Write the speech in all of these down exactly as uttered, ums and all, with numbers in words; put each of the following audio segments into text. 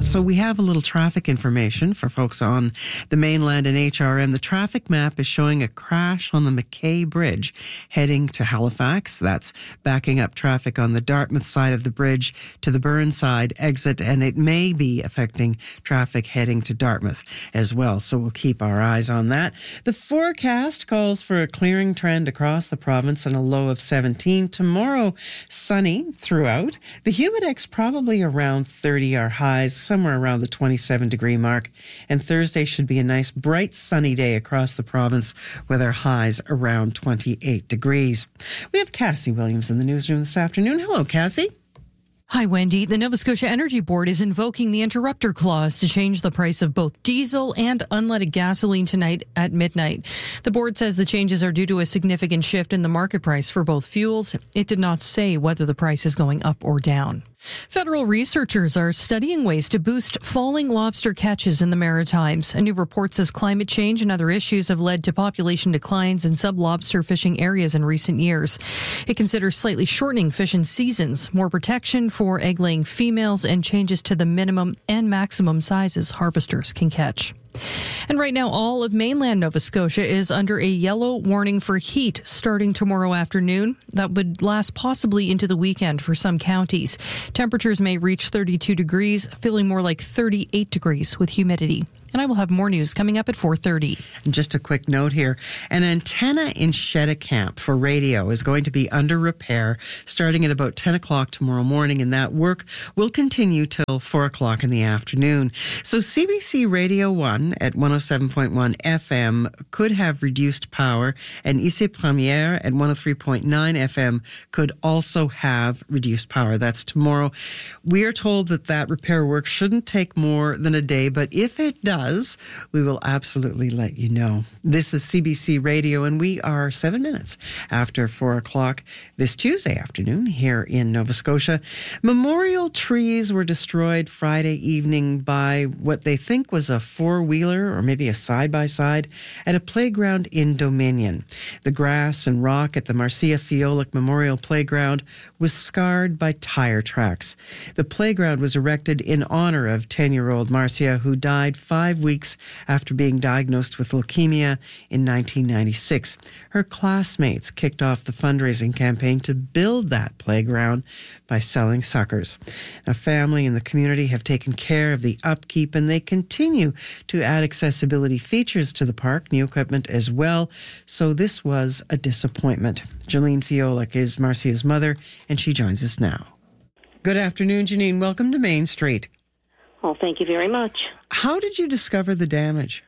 So we have a little traffic information for folks on the mainland and H R M. The traffic map is showing a crash on the McKay Bridge heading to Halifax. That's backing up traffic on the Dartmouth side of the bridge to the Burnside exit, and it may be affecting traffic heading to Dartmouth as well. So we'll keep our eyes on that. The forecast calls for a clearing trend across the province and a low of seventeen. Tomorrow, sunny throughout. The humidex probably around thirty, our highs somewhere around the twenty-seven degree mark. And Thursday should be a nice bright sunny day across the province with our highs around twenty-eight degrees. We have Cassie Williams in the newsroom this afternoon. Hello, Cassie. Hi, Wendy. The Nova Scotia Energy Board is invoking the interrupter clause to change the price of both diesel and unleaded gasoline tonight at midnight. The board says the changes are due to a significant shift in the market price for both fuels. It did not say whether the price is going up or down. Federal researchers are studying ways to boost falling lobster catches in the Maritimes. A new report says climate change and other issues have led to population declines in sub-lobster fishing areas in recent years. It considers slightly shortening fishing seasons, more protection for egg-laying females, and changes to the minimum and maximum sizes harvesters can catch. And right now, all of mainland Nova Scotia is under a yellow warning for heat starting tomorrow afternoon. That would last possibly into the weekend for some counties. Temperatures may reach thirty-two degrees, feeling more like thirty-eight degrees with humidity. And I will have more news coming up at four thirty. Just a quick note here. An antenna in Cheticamp for radio is going to be under repair starting at about ten o'clock tomorrow morning, and that work will continue till four o'clock in the afternoon. So C B C Radio one at one oh seven point one F M could have reduced power, and Ici Première at one oh three point nine F M could also have reduced power. That's tomorrow. We are told that that repair work shouldn't take more than a day, but if it does, we will absolutely let you know. This is C B C Radio, and we are seven minutes after four o'clock this Tuesday afternoon here in Nova Scotia. Memorial trees were destroyed Friday evening by what they think was a four-wheeler or maybe a side-by-side at a playground in Dominion. The grass and rock at the Marcia Fiolic Memorial Playground was scarred by tire tracks. The playground was erected in honor of ten-year-old Marcia, who died five weeks after being diagnosed with leukemia in nineteen ninety-six. Her classmates kicked off the fundraising campaign to build that playground by selling suckers. A family and the community have taken care of the upkeep, and they continue to add accessibility features to the park, new equipment as well. So this was a disappointment. Janine Fiolic is Marcia's mother, and she joins us now. Good afternoon, Janine. Welcome to Main Street. Well, thank you very much. How did you discover the damage?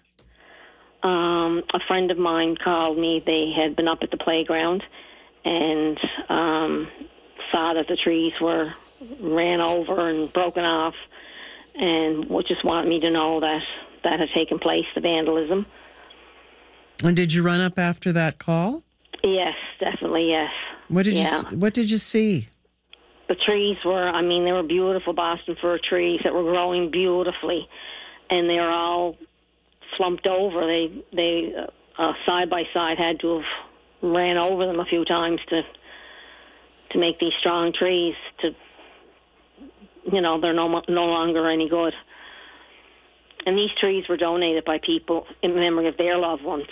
Um, a friend of mine called me. They had been up at the playground and um, saw that the trees were ran over and broken off, and just wanted me to know that that had taken place, the vandalism. And did you run up after that call? Yes, definitely, yes. What did yeah. you What did you see? The trees were, I mean, they were beautiful Boston fir trees that were growing beautifully, and they were all slumped over. They, they uh, side by side, had to have ran over them a few times to to make these strong trees. To, you know, they're no no longer any good. And these trees were donated by people in memory of their loved ones.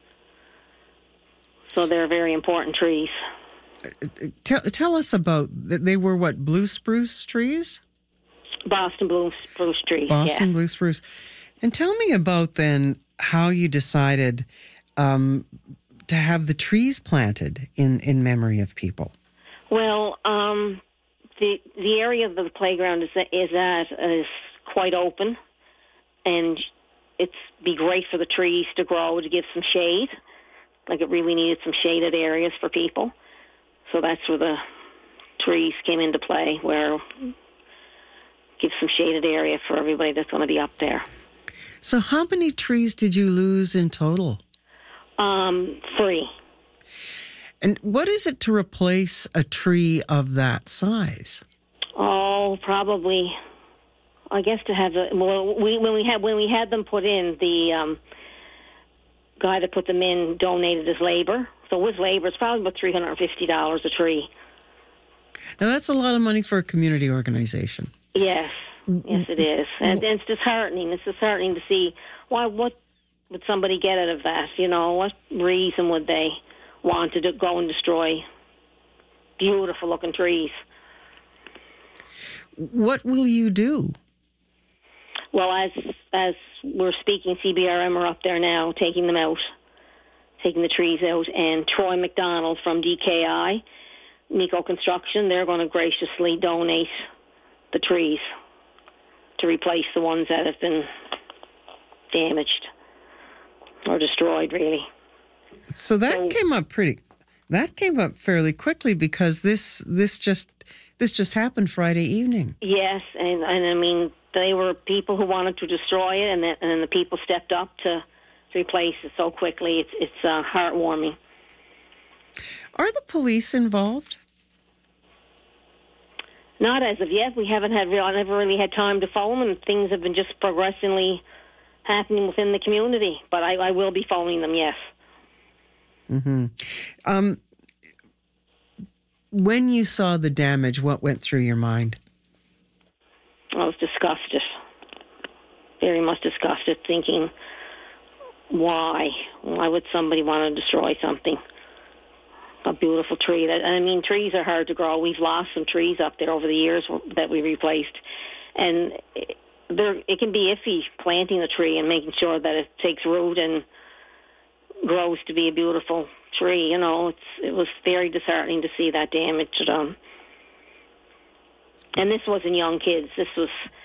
So they're very important trees. Tell, tell us about, they were what, blue spruce trees? Boston blue spruce trees, Boston yeah. blue spruce. And tell me about then how you decided um, to have the trees planted in, in memory of people. Well, um, the the area of the playground is is at is quite open, and it's be great for the trees to grow to give some shade. Like it really needed some shaded areas for people. So that's where the trees came into play, where give some shaded area for everybody that's going to be up there. So how many trees did you lose in total? Um, three. And what is it to replace a tree of that size? Oh, probably. I guess to have the well, we when we had when we had them put in, the um, guy that put them in donated his labor. So with labor, it's probably about three hundred and fifty dollars a tree. Now that's a lot of money for a community organization. Yes. Yes, it is. And, and it's disheartening. It's disheartening to see why. What would somebody get out of that? You know, what reason would they want to do, go and destroy beautiful looking trees? What will you do? Well, as as we're speaking, C B R M are up there now, taking them out, taking the trees out, and Troy McDonald from D K I, Nico Construction, they're going to graciously donate the trees to replace the ones that have been damaged or destroyed, really. So that So- came up pretty. That came up fairly quickly because this this just this just happened Friday evening. Yes, and, and I mean, they were people who wanted to destroy it, and the, and the people stepped up to, to replace it so quickly. It's it's uh, heartwarming. Are the police involved? Not as of yet. We haven't had real. I never really had time to follow them, and things have been just progressively happening within the community. But I, I will be following them. Yes. Mm-hmm. Um, when you saw the damage, what went through your mind? I was disgusted, very much disgusted, thinking, why? Why would somebody want to destroy something? A beautiful tree. That, I mean, trees are hard to grow. We've lost some trees up there over the years that we replaced. And there, it can be iffy planting a tree and making sure that it takes root and grows to be a beautiful tree. You know, it's, it was very disheartening to see that damage done. And this wasn't young kids. This was